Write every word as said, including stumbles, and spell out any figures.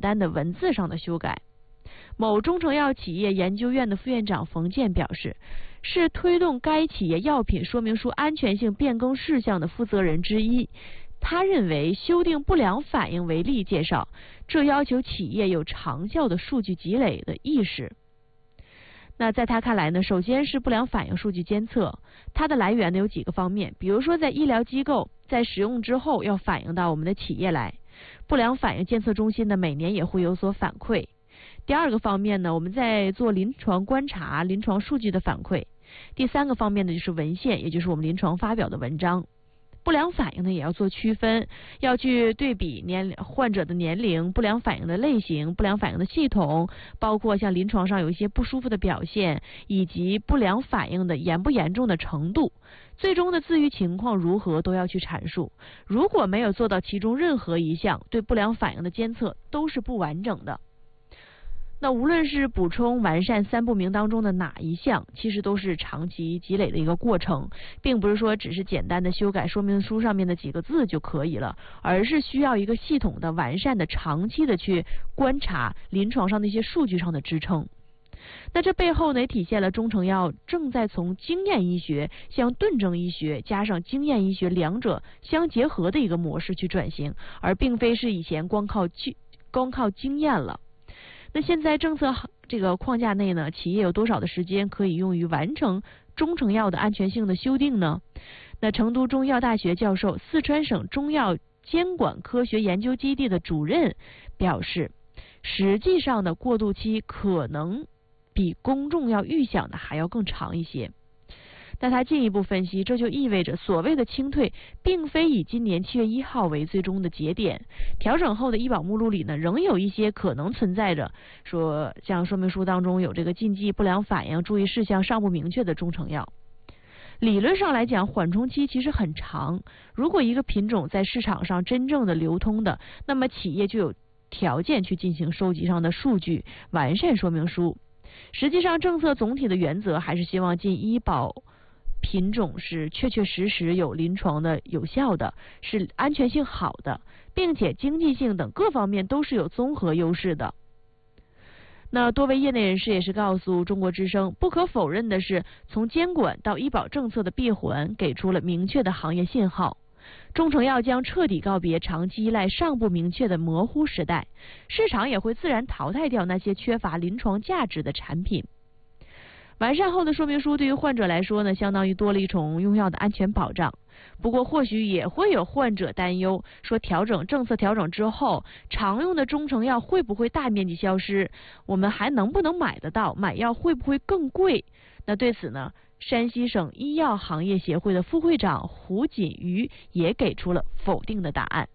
单的文字上的修改。某中成药企业研究院的副院长冯健表示，是推动该企业药品说明书安全性变更事项的负责人之一。他认为修订不良反应为例介绍，这要求企业有长效的数据积累的意识。那在他看来呢，首先是不良反应数据监测，它的来源呢有几个方面，比如说在医疗机构在使用之后要反映到我们的企业来，不良反应监测中心呢每年也会有所反馈。第二个方面呢，我们在做临床观察、临床数据的反馈。第三个方面呢，就是文献，也就是我们临床发表的文章。不良反应呢也要做区分，要去对比年患者的年龄、不良反应的类型、不良反应的系统，包括像临床上有一些不舒服的表现，以及不良反应的严不严重的程度，最终的自愈情况如何都要去阐述。如果没有做到其中任何一项，对不良反应的监测都是不完整的。那无论是补充完善三不明当中的哪一项，其实都是长期积累的一个过程，并不是说只是简单的修改说明书上面的几个字就可以了，而是需要一个系统的、完善的、长期的去观察临床上的一些数据上的支撑。那这背后呢，也体现了中成药正在从经验医学向顿证医学加上经验医学两者相结合的一个模式去转型，而并非是以前光靠光靠经验了。那现在政策这个框架内呢，企业有多少的时间可以用于完成中成药的安全性的修订呢？那成都中医药大学教授、四川省中药监管科学研究基地的主任表示，实际上的过渡期可能比公众要预想的还要更长一些。那他进一步分析，这就意味着所谓的清退并非以今年七月一号为最终的节点，调整后的医保目录里呢，仍有一些可能存在着说像说明书当中有这个禁忌、不良反应、注意事项尚不明确的中成药。理论上来讲，缓冲期其实很长，如果一个品种在市场上真正的流通的，那么企业就有条件去进行收集上的数据，完善说明书。实际上政策总体的原则还是希望进医保品种是确确实实有临床的有效的，是安全性好的，并且经济性等各方面都是有综合优势的。那多位业内人士也是告诉中国之声，不可否认的是，从监管到医保政策的闭环给出了明确的行业信号。中成药将彻底告别长期依赖尚不明确的模糊时代，市场也会自然淘汰掉那些缺乏临床价值的产品。完善后的说明书对于患者来说呢，相当于多了一重用药的安全保障。不过或许也会有患者担忧，说调整政策调整之后，常用的中成药会不会大面积消失？我们还能不能买得到？买药会不会更贵？那对此呢，山西省医药行业协会的副会长胡锦瑜也给出了否定的答案。